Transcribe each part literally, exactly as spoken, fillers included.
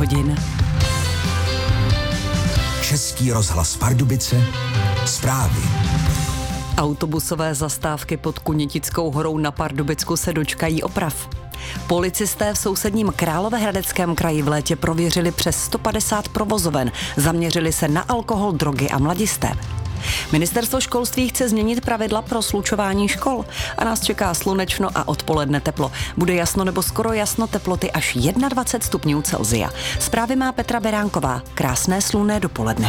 hodin. Český rozhlas Pardubice, zprávy. Autobusové zastávky pod Kunětickou horou na Pardubicku se dočkají oprav. Policisté v sousedním Královéhradeckém kraji v létě prověřili přes sto padesát provozoven. Zaměřili se na alkohol, drogy a mladisté. Ministerstvo školství chce změnit pravidla pro slučování škol a nás čeká slunečno a odpoledne teplo. Bude jasno nebo skoro jasno, teploty až dvacet jedna stupňů Celsia. Zprávy má Petra Beránková. Krásné slunné dopoledne.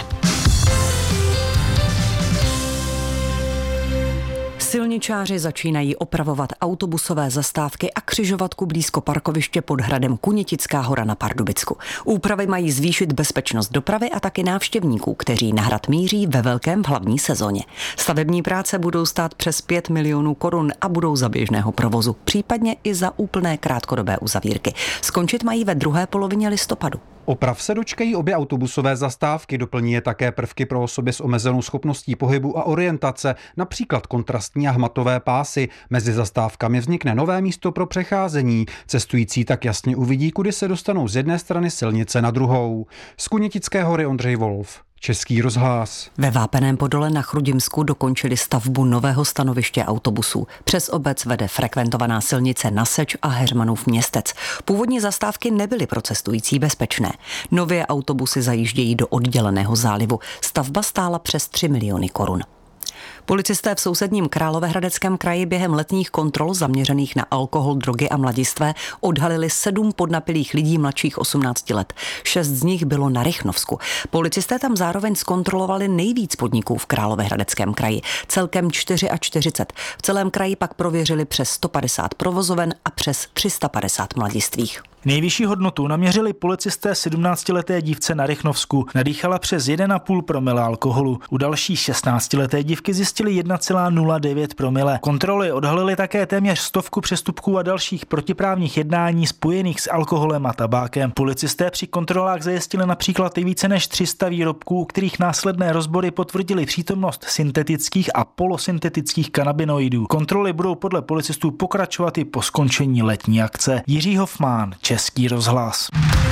Silničáři začínají opravovat autobusové zastávky a křižovatku blízko parkoviště pod hradem Kunětická hora na Pardubicku. Úpravy mají zvýšit bezpečnost dopravy a taky návštěvníků, kteří na hrad míří ve velkém v hlavní sezóně. Stavební práce budou stát přes pět milionů korun a budou za běžného provozu, případně i za úplné krátkodobé uzavírky. Skončit mají ve druhé polovině listopadu. Oprav se dočkají obě autobusové zastávky, doplní je také prvky pro osoby s omezenou schopností pohybu a orientace, například kontrastní a hmatové pásy. Mezi zastávkami vznikne nové místo pro přecházení. Cestující tak jasně uvidí, kudy se dostanou z jedné strany silnice na druhou. Z Kunětické hory Ondřej Wolf. Český rozhlas. Ve Vápeném Podole na Chrudimsku dokončili stavbu nového stanoviště autobusů. Přes obec vede frekventovaná silnice na Seč a Heřmanův Městec. Původní zastávky nebyly pro cestující bezpečné. Nově autobusy zajíždějí do odděleného zálivu. Stavba stála přes tři miliony korun. Policisté v sousedním Královéhradeckém kraji během letních kontrol zaměřených na alkohol, drogy a mladistvé odhalili sedm podnapilých lidí mladších osmnácti let. Šest z nich bylo na Rychnovsku. Policisté tam zároveň zkontrolovali nejvíc podniků v Královéhradeckém kraji, celkem čtyřicet čtyři. V celém kraji pak prověřili přes sto padesát provozoven a přes tři sta padesát mladistvých. Nejvyšší hodnotu naměřili policisté sedmnáctileté dívce na Rychnovsku. Nadýchala přes jedna celá pět promile alkoholu. U další šestnáctileté dívky zjistili jedna celá nula devět promile. Kontroly odhalily také téměř stovku přestupků a dalších protiprávních jednání spojených s alkoholem a tabákem. Policisté při kontrolách zajistili například i více než tři sta výrobků, u kterých následné rozbory potvrdily přítomnost syntetických a polosyntetických kanabinoidů. Kontroly budou podle policistů pokračovat i po skončení letní akce. Jiří Hofmann, Český rozhlas.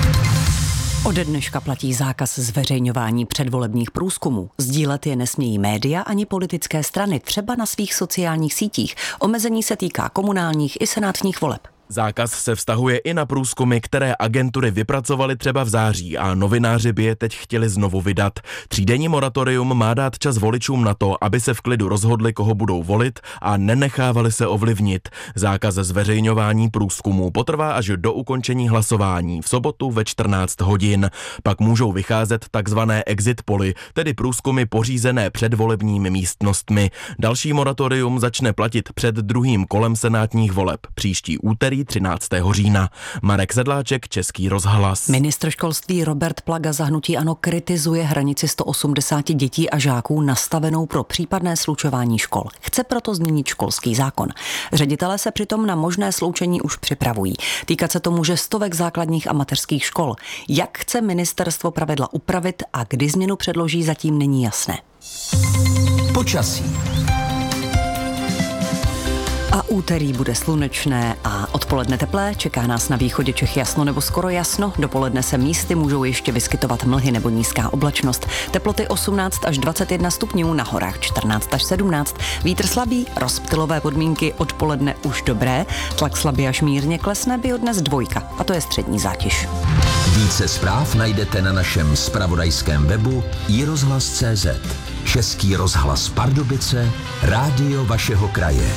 Ode dneška platí zákaz zveřejňování předvolebních průzkumů. Sdílet je nesmějí média ani politické strany, třeba na svých sociálních sítích. Omezení se týká komunálních i senátních voleb. Zákaz se vztahuje i na průzkumy, které agentury vypracovaly třeba v září a novináři by je teď chtěli znovu vydat. Třídenní moratorium má dát čas voličům na to, aby se v klidu rozhodli, koho budou volit a nenechávali se ovlivnit. Zákaz zveřejňování průzkumů potrvá až do ukončení hlasování v sobotu ve čtrnáct hodin. Pak můžou vycházet takzvané exit poly, tedy průzkumy pořízené předvolebními místnostmi. Další moratorium začne platit před druhým kolem senátních voleb příští úterý třináctého října. Marek Sedláček, Český rozhlas. Ministr školství Robert Plaga za hnutí ANO kritizuje hranici sto osmdesát dětí a žáků nastavenou pro případné slučování škol. Chce proto změnit školský zákon. Ředitelé se přitom na možné sloučení už připravují. Týkat se to může stovek základních a mateřských škol. Jak chce ministerstvo pravidla upravit a kdy změnu předloží, zatím není jasné. Počasí. A úterý bude slunečné a odpoledne teplé, čeká nás na východě Čech jasno nebo skoro jasno, dopoledne se místy můžou ještě vyskytovat mlhy nebo nízká oblačnost. Teploty osmnáct až dvacet jedna stupňů, na horách čtrnáct až sedmnáct, vítr slabý, rozptylové podmínky, odpoledne už dobré, tlak slabý až mírně klesne, by dnes dvojka a to je střední zátěž. Více zpráv najdete na našem zpravodajském webu i rozhlas tečka cé zet. Český rozhlas Pardubice, rádio vašeho kraje.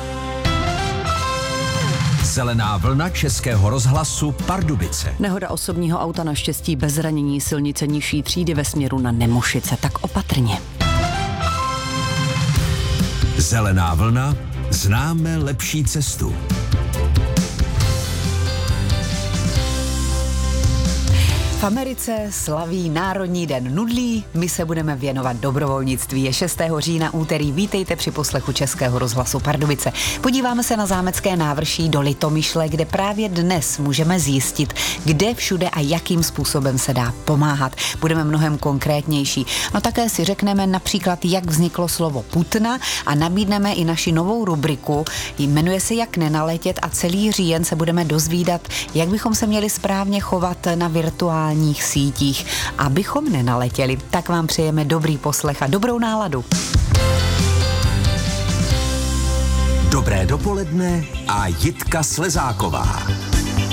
Zelená vlna Českého rozhlasu Pardubice. Nehoda osobního auta, naštěstí bez zranění, silnice nižší třídy ve směru na Nemošice, tak opatrně. Zelená vlna, známe lepší cestu. V Americe slaví Národní den nudlí, my se budeme věnovat dobrovolnictví. Je šestého října, úterý, vítejte při poslechu Českého rozhlasu Pardubice. Podíváme se na zámecké návrší do Litomyšle, kde právě dnes můžeme zjistit, kde všude a jakým způsobem se dá pomáhat. Budeme mnohem konkrétnější. No také si řekneme například, jak vzniklo slovo putna a nabídneme i naši novou rubriku. Jmenuje se Jak nenaletět a celý říjen se budeme dozvídat, jak bychom se měli správně chovat na virtuální sociálních sítích. Abychom nenaletěli, tak vám přejeme dobrý poslech a dobrou náladu. Dobré dopoledne a Jitka Slezáková.